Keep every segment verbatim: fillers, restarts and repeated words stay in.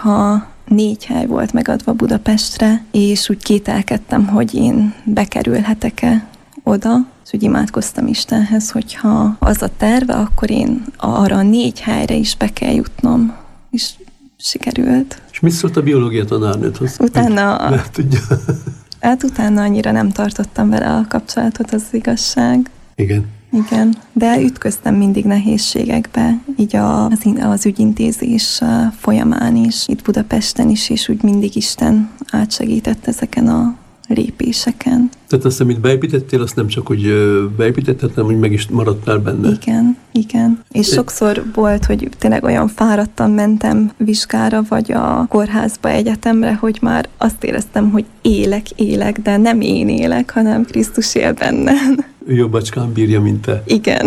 hogyha négy hely volt megadva Budapestre, és úgy kételkedtem, hogy én bekerülhetek-e oda, és úgy imádkoztam Istenhez, hogyha az a terve, akkor én arra a négy helyre is be kell jutnom, és sikerült. És mit szólt a biológia tanárnőthoz? Utána... Mert tudja. Hát utána annyira nem tartottam vele a kapcsolatot, az igazság. Igen. Igen, de ütköztem mindig nehézségekbe, így a, az, az ügyintézés folyamán is, itt Budapesten is, és úgy mindig Isten átsegített ezeken a lépéseken. Tehát azt, amit beépítettél, azt nem csak úgy beépítetted, hanem hogy meg is maradtál benne. Igen, igen. És sokszor volt, hogy tényleg olyan fáradtan mentem vizsgára, vagy a kórházba, egyetemre, hogy már azt éreztem, hogy élek, élek, de nem én élek, hanem Krisztus él bennem. Ő jobbacskán bírja, mint te. Igen.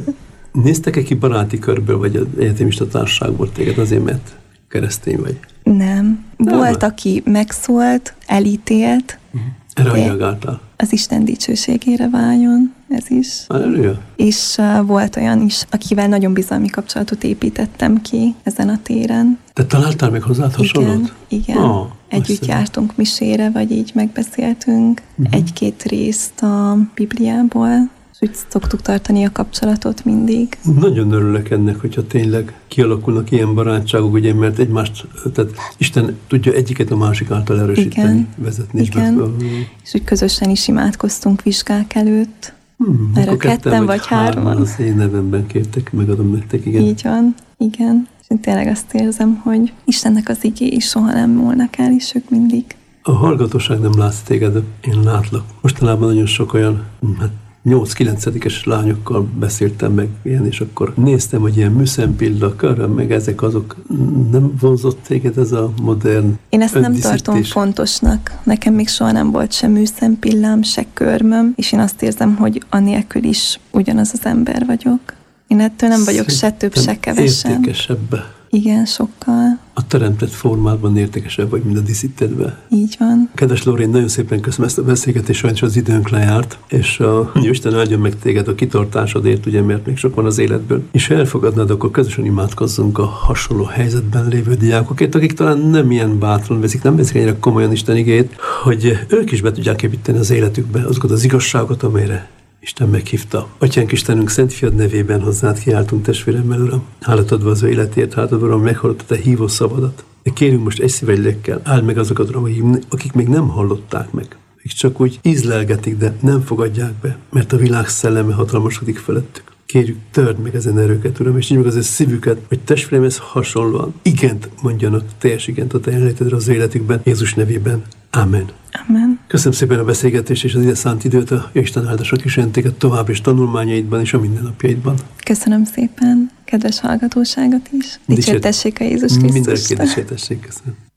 Néztek-e ki baráti körből, vagy az egyetemista társaságból téged azért, mert keresztény vagy? Nem. Volt, aki megszólt, elítélt. Uh-huh. Erre reagáltál? Az Isten dicsőségére váljon, ez is. Halleluja. És uh, volt olyan is, akivel nagyon bizalmi kapcsolatot építettem ki ezen a téren. Te találtál meg hozzád hasonlót? Igen, igen. Oh, Együtt jártunk misére, vagy így megbeszéltünk uh-huh. egy-két részt a Bibliából, és úgy szoktuk tartani a kapcsolatot mindig. Nagyon örülök ennek, hogyha tényleg kialakulnak ilyen barátságok, ugye, mert egymást, tehát Isten tudja egyiket a másik által erősíteni, igen, vezetni. Igen, és úgy közösen is imádkoztunk vizsgák előtt. Hmm, Erre ketten vagy, vagy hárman. Az én nevemben kértek, megadom nektek, igen. Így van, igen. És én tényleg azt érzem, hogy Istennek az igéi soha nem múlnak el, és ők mindig. A hallgatóság nem látsz téged, én látlak. Mostanában nagyon sok olyan, hát nyolc-kilencedikes lányokkal beszéltem meg ilyen, és akkor néztem, hogy ilyen műszempilla, köröm, meg ezek azok, nem vonzott téged ez a modern Én ezt nem öndíszítés? tartom fontosnak. Nekem még soha nem volt se műszempillám, se körmöm, és én azt érzem, hogy anélkül is ugyanaz az ember vagyok. Én ettől nem vagyok se több, se kevesebb. Értékesebb. Igen, sokkal. A teremtett formában értékesebb vagy, mint a díszítedben. Így van. Kedves Lórén, nagyon szépen köszönöm ezt a beszélgetést, sajnos az időnk lejárt, és a Isten áldjon meg téged a kitartásodért, ugye, mert még sok van az életből. És ha elfogadnád, akkor közösen imádkozzunk a hasonló helyzetben lévő diákokért, akik talán nem ilyen bátran veszik, nem veszik ennyire komolyan Isten igét, hogy ők is be tudják építeni az életükbe azokat az igazságot, amelyre Isten meghívta. Atyánk Istenünk, Szent Fiad nevében hozzád kiáltunk, testvéremmel, Uram. Hálát adva az ő életért, hálát adva, Uram, meghallottad a te hívó szavadat. De kérünk most egy szív, egy lélekkel, áld meg azokat, Uram, akik még nem hallották meg. Akik csak úgy ízlelgetik, de nem fogadják be, mert a világ szelleme hatalmasodik felettük. Kérjük, törd meg ezen erőket, Uram, és nyitd meg az ő szívüket, hogy testvéremhez hasonlóan igent mondjanak, teljes igent a te jelenlétedre az életükben, Jézus nevében. Amen. Amen. Köszönöm szépen a beszélgetést és az ide szánt időt, a Isten áldásra kísérjen téged tovább és tanulmányaidban és a mindennapjaidban. Köszönöm szépen, kedves hallgatóságot is. Dicsértessék a Jézus Krisztust. Mindenki dicsértessék, köszönöm.